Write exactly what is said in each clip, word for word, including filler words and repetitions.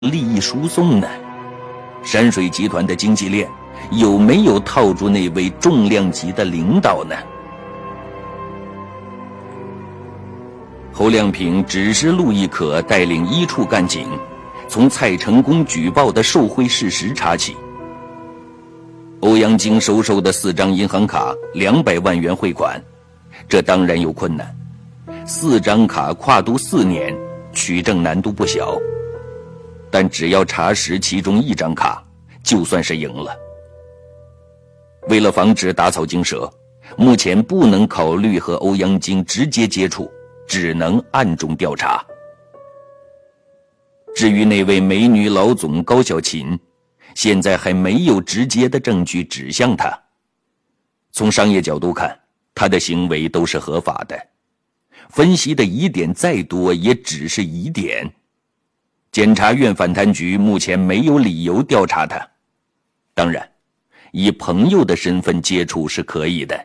利益输送呢？山水集团的经济链有没有套住那位重量级的领导呢？侯亮平指示陆亦可带领一处干警，从蔡成功举报的受贿事实查起。欧阳菁收受的四张银行卡两百万元汇款，这当然有困难。四张卡跨度四年，取证难度不小。但只要查实其中一张卡，就算是赢了。为了防止打草惊蛇，目前不能考虑和欧阳菁直接接触，只能暗中调查。至于那位美女老总高小琴，现在还没有直接的证据指向她。从商业角度看，她的行为都是合法的，分析的疑点再多也只是疑点。检察院反贪局目前没有理由调查他，当然，以朋友的身份接触是可以的。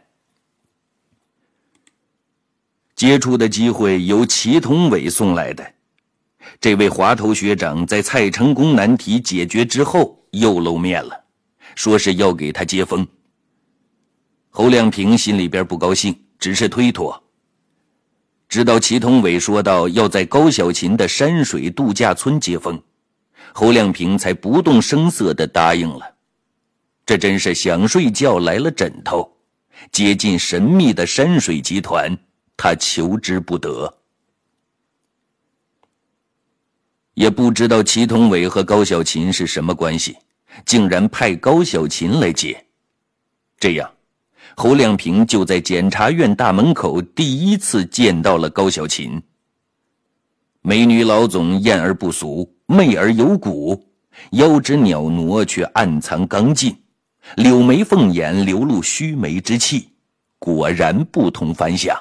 接触的机会由祁同伟送来的，这位滑头学长在蔡成功难题解决之后又露面了，说是要给他接风。侯亮平心里边不高兴，只是推脱。直到祁同伟说到要在高小琴的山水度假村接风，侯亮平才不动声色地答应了。这真是想睡觉来了枕头，接近神秘的山水集团，他求之不得。也不知道祁同伟和高小琴是什么关系，竟然派高小琴来接。这样侯亮平就在检察院大门口第一次见到了高小琴。美女老总艳而不俗，媚而有骨，腰肢袅娜却暗藏刚劲，柳眉凤眼流露须眉之气，果然不同凡响。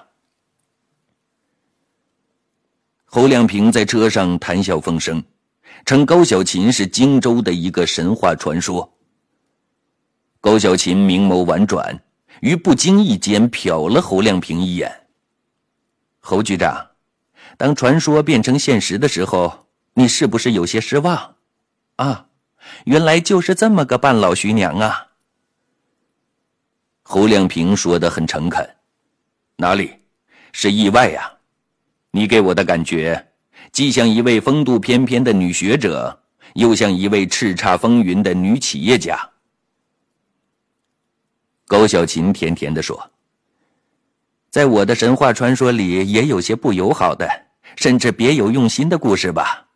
侯亮平在车上谈笑风生，称高小琴是荆州的一个神话传说。高小琴明眸婉转，于不经意间瞟了侯亮平一眼。侯局长，当传说变成现实的时候，你是不是有些失望？啊，原来就是这么个半老徐娘啊。侯亮平说得很诚恳。哪里，是意外呀。你给我的感觉，既像一位风度翩翩的女学者，又像一位叱咤风云的女企业家。高小琴甜甜地说，在我的神话传说里也有些不友好的，甚至别有用心的故事吧。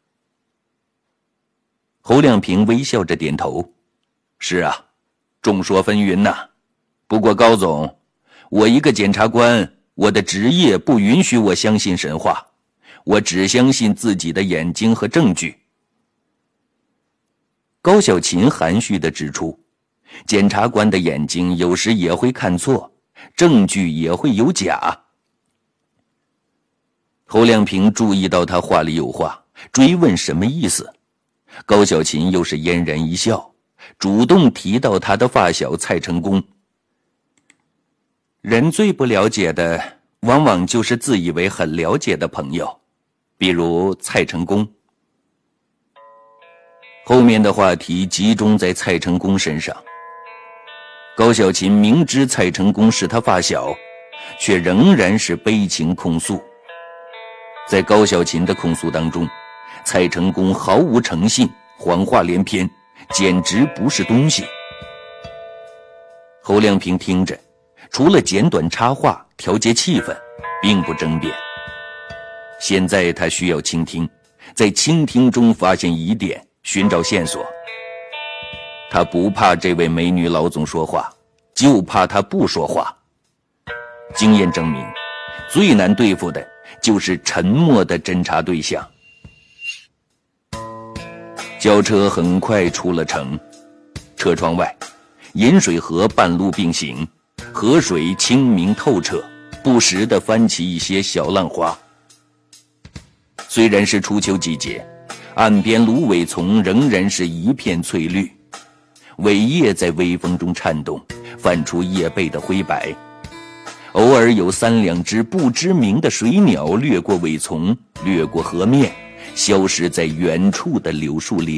侯亮平微笑着点头，是啊，众说纷纭呐。不过高总，我一个检察官，我的职业不允许我相信神话，我只相信自己的眼睛和证据。高小琴含蓄地指出，检察官的眼睛有时也会看错，证据也会有假。侯亮平注意到他话里有话，追问什么意思。高小琴又是嫣然一笑，主动提到他的发小蔡成功。人最不了解的，往往就是自以为很了解的朋友，比如蔡成功。后面的话题集中在蔡成功身上。高小琴明知蔡成功是他发小，却仍然是悲情控诉。在高小琴的控诉当中，蔡成功毫无诚信，谎话连篇，简直不是东西。侯亮平听着，除了简短插话调节气氛，并不争辩。现在他需要倾听，在倾听中发现疑点，寻找线索。他不怕这位美女老总说话，就怕他不说话。经验证明，最难对付的就是沉默的侦查对象。轿车很快出了城，车窗外，饮水河半路并行，河水清明透彻，不时地翻起一些小浪花。虽然是初秋季节，岸边芦苇丛仍然是一片翠绿，苇叶在微风中颤动，泛出叶背的灰白。偶尔有三两只不知名的水鸟掠过苇丛，掠过河面， 消失在远处的柳树林。